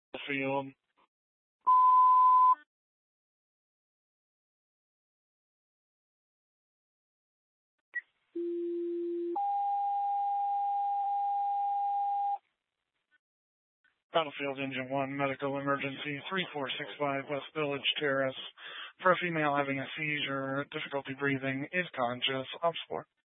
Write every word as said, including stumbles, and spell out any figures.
Field. Battlefield Engine one, medical emergency, three four six five West Village Terrace. For a female having a seizure, difficulty breathing, is conscious. Ops four.